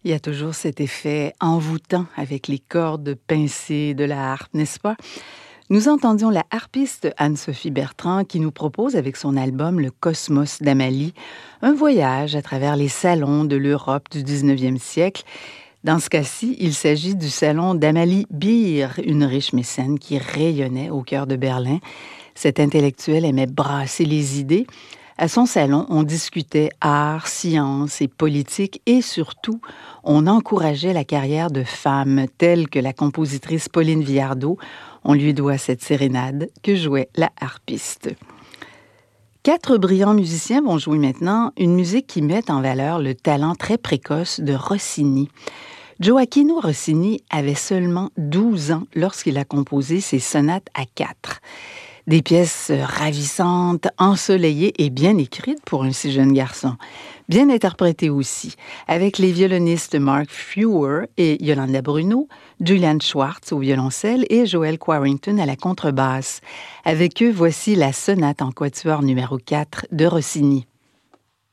Il y a toujours cet effet envoûtant avec les cordes pincées de la harpe, n'est-ce pas? Nous entendions la harpiste Anne-Sophie Bertrand qui nous propose avec son album Le Cosmos d'Amalie un voyage à travers les salons de l'Europe du 19e siècle. Dans ce cas-ci, il s'agit du salon d'Amalie Beer, une riche mécène qui rayonnait au cœur de Berlin. Cette intellectuelle aimait brasser les idées. À son salon, on discutait art, science et politique et surtout, on encourageait la carrière de femmes telles que la compositrice Pauline Viardot. On lui doit cette sérénade que jouait la harpiste. 4 brillants musiciens vont jouer maintenant une musique qui met en valeur le talent très précoce de Rossini. Gioachino Rossini avait seulement 12 ans lorsqu'il a composé ses sonates à 4. Des pièces ravissantes, ensoleillées et bien écrites pour un si jeune garçon. Bien interprétées aussi, avec les violonistes Mark Fewer et Yolanda Bruno, Julian Schwartz au violoncelle et Joel Quarrington à la contrebasse. Avec eux, voici la sonate en quatuor numéro 4 de Rossini.